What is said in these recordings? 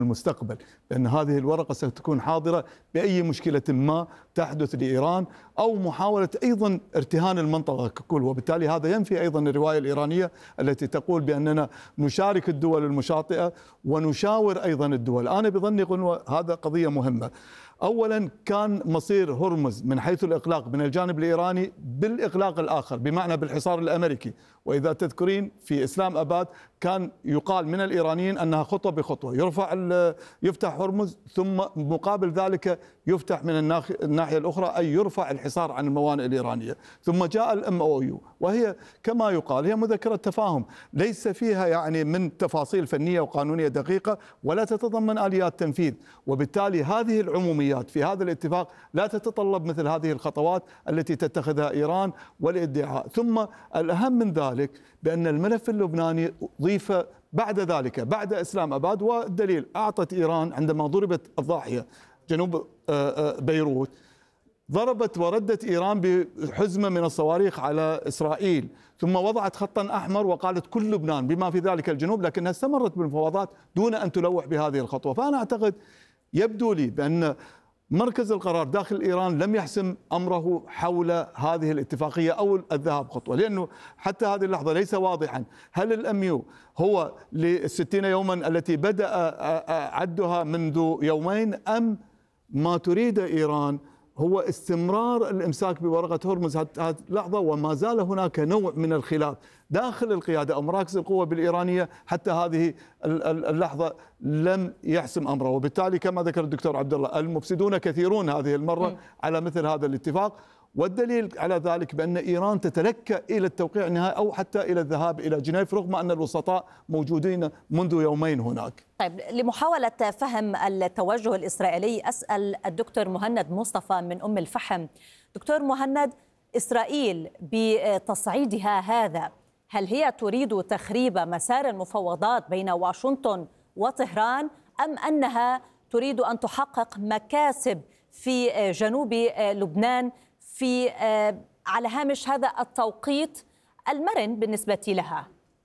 المستقبل، لأن هذه الورقة ستكون حاضرة بأي مشكلة ما تحدث لإيران أو محاولة أيضا ارتهان المنطقة ككل. وبالتالي هذا ينفي أيضا الرواية الإيرانية التي تقول بأننا نشارك الدول المشاطئة ونشاور أيضا الدول. أنا بظني هذا قضية مهمة. أولا كان مصير هرمز من حيث الإغلاق من الجانب الإيراني بالإغلاق الآخر، بمعنى بالحصار الأمريكي. وإذا تذكرين في إسلام أباد كان يقال من الإيرانيين أنها خطوة بخطوة يفتح هرمز، ثم مقابل ذلك يفتح من الناحية الأخرى، أي يرفع الحصار عن الموانئ الإيرانية. ثم جاء الMOU وهي كما يقال هي مذكرة تفاهم ليس فيها يعني من تفاصيل فنية وقانونية دقيقة، ولا تتضمن آليات تنفيذ. وبالتالي هذه العموميات في هذا الاتفاق لا تتطلب مثل هذه الخطوات التي تتخذها إيران والادعاء. ثم الأهم من ذلك بأن الملف اللبناني ضيف بعد ذلك بعد إسلام أباد، والدليل أعطت إيران عندما ضربت الضاحية جنوب بيروت، ضربت وردت إيران بحزمة من الصواريخ على إسرائيل، ثم وضعت خطا أحمر وقالت كل لبنان بما في ذلك الجنوب، لكنها استمرت بالمفاوضات دون أن تلوح بهذه الخطوة. فأنا أعتقد يبدو لي بأن مركز القرار داخل إيران لم يحسم أمره حول هذه الاتفاقية أو الذهاب خطوة، لأنه حتى هذه اللحظة ليس واضحا هل الMOU هو ل60 يوما التي بدأ عدها منذ يومين، أم ما تريد إيران هو استمرار الإمساك بورقة هرمز هذه اللحظة. وما زال هناك نوع من الخلاف داخل القيادة أو مراكز القوة بالإيرانية حتى هذه اللحظة لم يحسم أمره. وبالتالي كما ذكر الدكتور عبد الله المفسدون كثيرون هذه المرة على مثل هذا الاتفاق، والدليل على ذلك بأن إيران تتلكأ إلى التوقيع النهائي أو حتى إلى الذهاب إلى جنيف رغم أن الوسطاء موجودين منذ يومين هناك. طيب، لمحاولة فهم التوجه الإسرائيلي أسأل الدكتور مهند مصطفى من أم الفحم. دكتور مهند، إسرائيل بتصعيدها هذا هل هي تريد تخريب مسار المفاوضات بين واشنطن وطهران، أم أنها تريد أن تحقق مكاسب في جنوب لبنان في على هامش هذا التوقيت المرن بالنسبة لها؟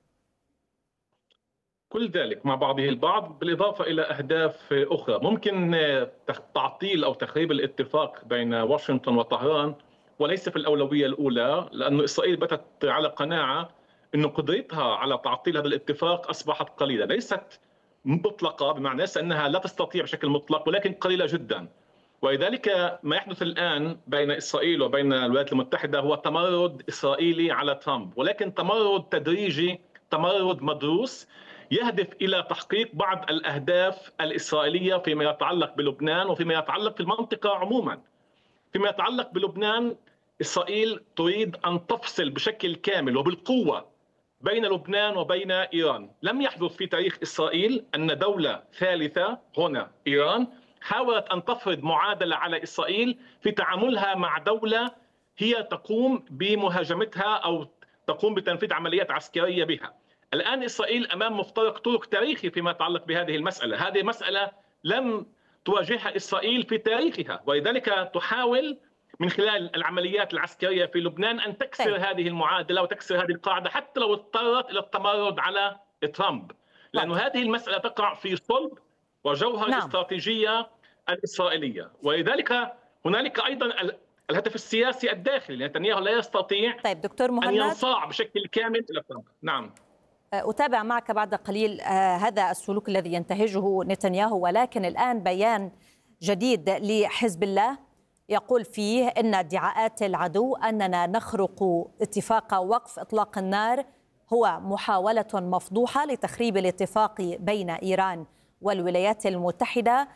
كل ذلك مع بعضه البعض، بالإضافة إلى أهداف أخرى. ممكن تعطيل أو تخريب الاتفاق بين واشنطن وطهران وليس في الأولوية الأولى، لأن إسرائيل باتت على قناعة أن قدرتها على تعطيل هذا الاتفاق أصبحت قليلة، ليست مطلقة بمعنى أنها لا تستطيع بشكل مطلق، ولكن قليلة جدا. ولذلك ما يحدث الآن بين إسرائيل وبين الولايات المتحدة هو تمرد إسرائيلي على ترامب، ولكن تمرد تدريجي، تمرد مدروس يهدف إلى تحقيق بعض الأهداف الإسرائيلية فيما يتعلق بلبنان وفيما يتعلق في المنطقة عموما. فيما يتعلق بلبنان، إسرائيل تريد أن تفصل بشكل كامل وبالقوة بين لبنان وبين إيران. لم يحدث في تاريخ إسرائيل أن دولة ثالثة، هنا إيران، حاولت أن تفرض معادلة على إسرائيل في تعاملها مع دولة هي تقوم بمهاجمتها أو تقوم بتنفيذ عمليات عسكرية بها. الآن إسرائيل أمام مفترق طرق تاريخي فيما يتعلق بهذه المسألة. هذه مسألة لم تواجهها إسرائيل في تاريخها، ولذلك تحاول من خلال العمليات العسكرية في لبنان أن تكسر هذه المعادلة وتكسر هذه القاعدة، حتى لو اضطرت إلى التمرد على ترامب، لأن هذه المسألة تقع في صلب وجوهر الاستراتيجية الإسرائيلية. ولذلك هنالك أيضا الهدف السياسي الداخلي، لأن نتنياهو لا يستطيع دكتور مهند، أن ينصاع بشكل كامل إلى ترامب. نعم، أتابع معك بعد قليل هذا السلوك الذي ينتهجه نتنياهو، ولكن الآن بيان جديد لحزب الله يقول فيه إن ادعاءات العدو أننا نخرق اتفاق وقف إطلاق النار هو محاولة مفضوحة لتخريب الاتفاق بين إيران والولايات المتحدة،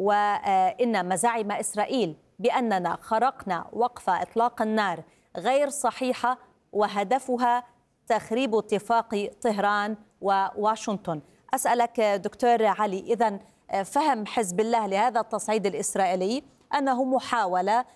وإن مزاعم إسرائيل بأننا خرقنا وقف إطلاق النار غير صحيحة وهدفها تخريب اتفاق طهران وواشنطن. أسألك دكتور علي، إذن فهم حزب الله لهذا التصعيد الإسرائيلي أنه محاولة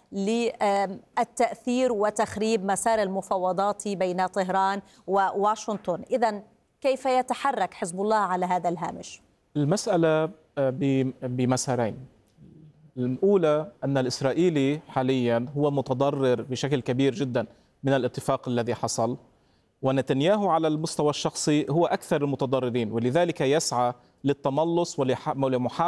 للتأثير وتخريب مسار المفاوضات بين طهران وواشنطن، إذن كيف يتحرك حزب الله على هذا الهامش؟ المسألة بمسارين. الأولى أن الإسرائيلي حاليا هو متضرر بشكل كبير جدا من الاتفاق الذي حصل، ونتنياهو على المستوى الشخصي هو أكثر المتضررين، ولذلك يسعى للتملص ولمحاولة